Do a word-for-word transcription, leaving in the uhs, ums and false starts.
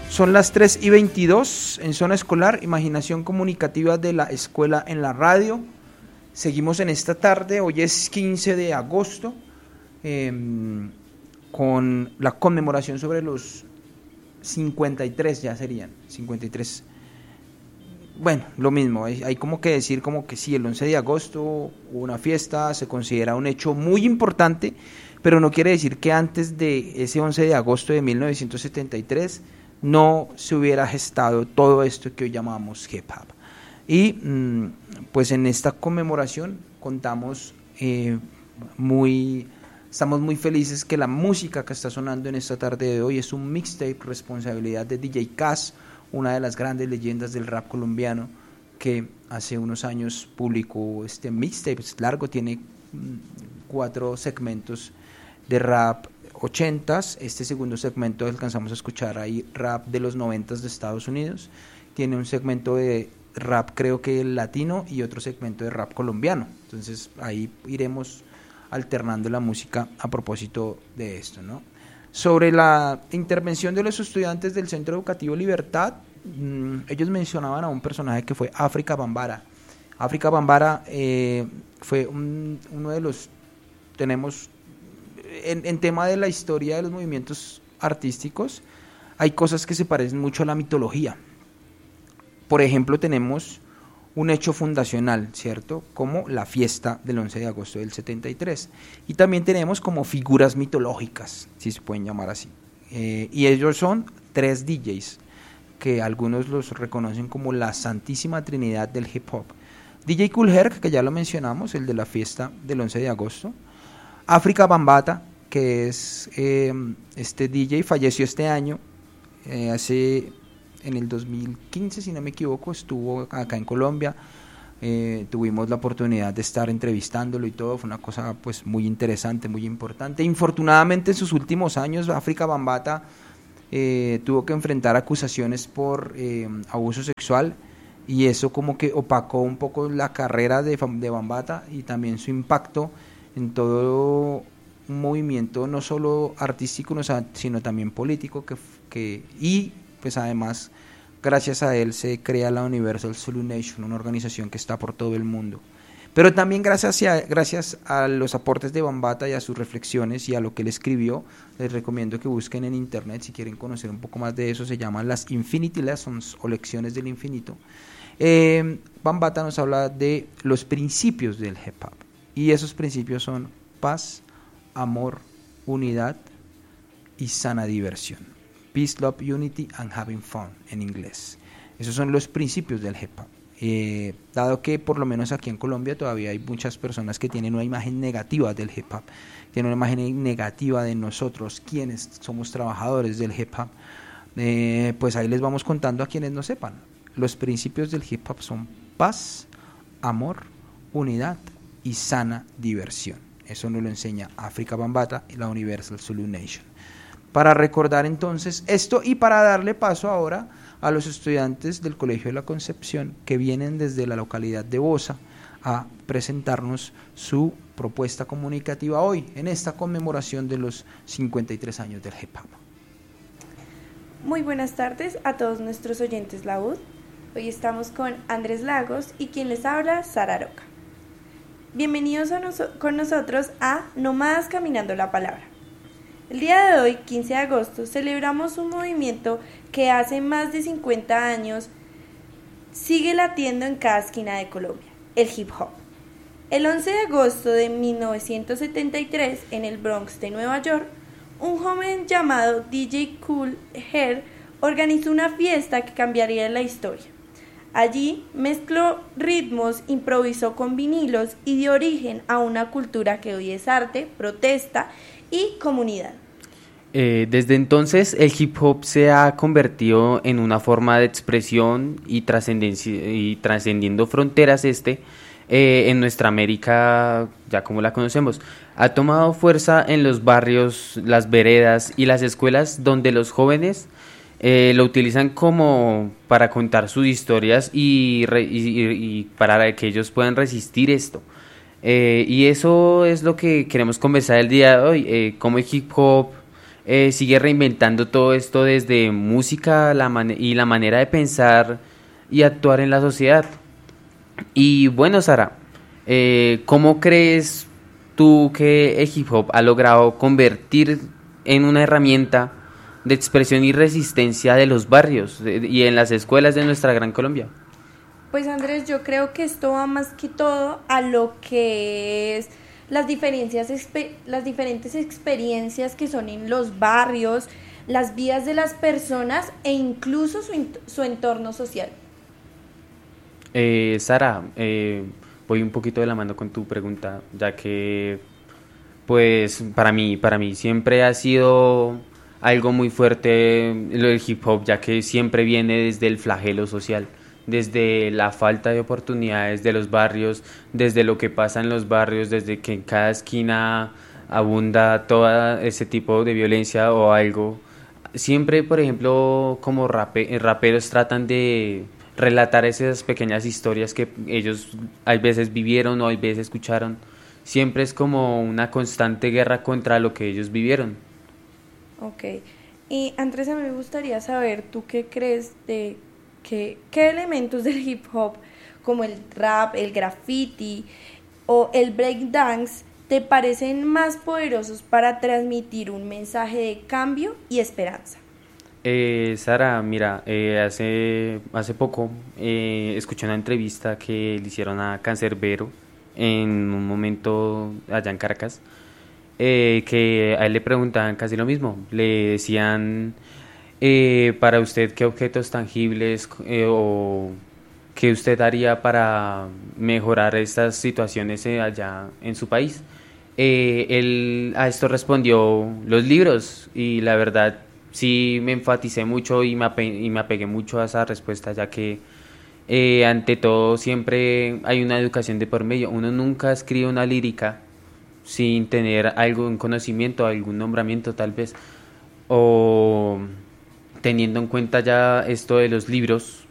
Son las tres y veintidós en Zona Escolar, Imaginación Comunicativa de la Escuela en la Radio. Seguimos en esta tarde, hoy es quince de agosto, eh, con la conmemoración sobre los cincuenta y tres, ya serían, cincuenta y tres. Bueno, lo mismo, hay, hay como que decir como que sí, el once de agosto hubo una fiesta, se considera un hecho muy importante, pero no quiere decir que antes de ese once de agosto de mil novecientos setenta y tres no se hubiera gestado todo esto que hoy llamamos hip hop. Y mmm, pues en esta conmemoración contamos eh, muy, estamos muy felices que la música que está sonando en esta tarde de hoy es un mixtape, responsabilidad de D J Cass, una de las grandes leyendas del rap colombiano, que hace unos años publicó este mixtape, es largo, tiene mmm, cuatro segmentos de rap ochentas, este segundo segmento alcanzamos a escuchar ahí rap de los noventas de Estados Unidos, tiene un segmento de rap creo que latino y otro segmento de rap colombiano, entonces ahí iremos alternando la música a propósito de esto, ¿no? Sobre la intervención de los estudiantes del Centro Educativo Libertad, mmm, ellos mencionaban a un personaje que fue África Bambara. África Bambara eh, fue un, uno de los, tenemos En, en tema de la historia de los movimientos artísticos, hay cosas que se parecen mucho a la mitología. Por ejemplo, tenemos un hecho fundacional, ¿cierto? Como la fiesta del once de agosto del setenta y tres. Y también tenemos como figuras mitológicas, si se pueden llamar así. Eh, y ellos son tres D Js, que algunos los reconocen como la Santísima Trinidad del Hip Hop. D J Kool Herc, que ya lo mencionamos, el de la fiesta del once de agosto. África Bambaataa, que es eh, este D J, falleció este año, eh, hace en el dos mil quince, si no me equivoco, estuvo acá en Colombia, eh, tuvimos la oportunidad de estar entrevistándolo y todo, fue una cosa pues muy interesante, muy importante. Infortunadamente en sus últimos años África Bambaataa eh, tuvo que enfrentar acusaciones por eh, abuso sexual, y eso como que opacó un poco la carrera de, de Bambaataa y también su impacto en todo un movimiento no solo artístico, sino también político, que, que y pues además gracias a él se crea la Universal Zulu Nation, una organización que está por todo el mundo. Pero también gracias a, gracias a los aportes de Bambaataa y a sus reflexiones y a lo que él escribió, les recomiendo que busquen en internet si quieren conocer un poco más de eso, se llaman las Infinity Lessons o Lecciones del Infinito. Eh, Bambaataa nos habla de los principios del hip hop. Y esos principios son paz, amor, unidad y sana diversión. Peace, love, unity and having fun en inglés. Esos son los principios del hip hop. Eh, dado que por lo menos aquí en Colombia todavía hay muchas personas que tienen una imagen negativa del hip hop, tienen una imagen negativa de nosotros, quienes somos trabajadores del hip hop, eh, pues ahí les vamos contando a quienes no sepan. Los principios del hip hop son paz, amor, unidad y sana diversión. Eso nos lo enseña África Bambaataa y la Universal Zulu Nation. Para recordar entonces esto y para darle paso ahora a los estudiantes del Colegio de la Concepción que vienen desde la localidad de Bosa a presentarnos su propuesta comunicativa hoy en esta conmemoración de los cincuenta y tres años del hip hop. Muy buenas tardes a todos nuestros oyentes La U D. Hoy estamos con Andrés Lagos y quien les habla, Sara Roca. Bienvenidos a nos- con nosotros a Nómadas Caminando la Palabra. El día de hoy, quince de agosto, celebramos un movimiento que hace más de cincuenta años sigue latiendo en cada esquina de Colombia, el hip hop. El once de agosto de mil novecientos setenta y tres, en el Bronx de Nueva York, un joven llamado D J Kool Herc organizó una fiesta que cambiaría la historia. Allí mezcló ritmos, improvisó con vinilos y dio origen a una cultura que hoy es arte, protesta y comunidad. Eh, desde entonces el hip hop se ha convertido en una forma de expresión y, y trascendiendo fronteras este eh, en nuestra América ya como la conocemos. Ha tomado fuerza en los barrios, las veredas y las escuelas donde los jóvenes Eh, lo utilizan como para contar sus historias y, re, y, y para que ellos puedan resistir esto. Eh, y eso es lo que queremos conversar el día de hoy, eh, cómo el hip hop eh, sigue reinventando todo esto desde música la man- y la manera de pensar y actuar en la sociedad. Y bueno, Sara, eh, ¿cómo crees tú que el hip hop ha logrado convertir en una herramienta de expresión y resistencia de los barrios de- y en las escuelas de nuestra gran Colombia? Pues Andrés, yo creo que esto va más que todo a lo que es las diferencias, expe- las diferentes experiencias que son en los barrios, las vidas de las personas e incluso su, ent- su entorno social. Eh, Sara, eh, voy un poquito de la mano con tu pregunta, ya que pues para mí, para mí siempre ha sido algo muy fuerte lo del hip hop, ya que siempre viene desde el flagelo social, desde la falta de oportunidades de los barrios, desde lo que pasa en los barrios, desde que en cada esquina abunda todo ese tipo de violencia o algo. Siempre, por ejemplo, como rape- raperos tratan de relatar esas pequeñas historias que ellos hay veces vivieron o hay veces escucharon. Siempre es como una constante guerra contra lo que ellos vivieron. Ok. Y Andrés, a mí me gustaría saber, ¿tú qué crees de que, qué elementos del hip hop, como el rap, el graffiti o el breakdance, te parecen más poderosos para transmitir un mensaje de cambio y esperanza? Eh, Sara, mira, eh, hace, hace poco eh, escuché una entrevista que le hicieron a Canserbero en un momento allá en Caracas, eh, que a él le preguntaban casi lo mismo. Le decían, eh, para usted, ¿qué objetos tangibles eh, o qué usted haría para mejorar estas situaciones eh, allá en su país? Eh, él a esto respondió los libros y la verdad sí me enfaticé mucho y me, ape- y me apegué mucho a esa respuesta, ya que eh, ante todo siempre hay una educación de por medio. Uno nunca escribe una lírica sin tener algún conocimiento, algún nombramiento tal vez, o teniendo en cuenta ya esto de los libros,